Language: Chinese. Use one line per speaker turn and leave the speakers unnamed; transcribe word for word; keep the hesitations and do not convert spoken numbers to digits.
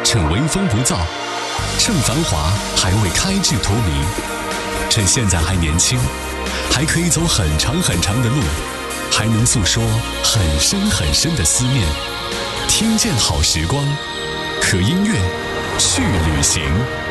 趁微风不燥，趁繁华还未开至荼蘼，趁现在还年轻，还可以走很长很长的路，还能诉说很深很深的思念。听见好时光，和音乐去旅行。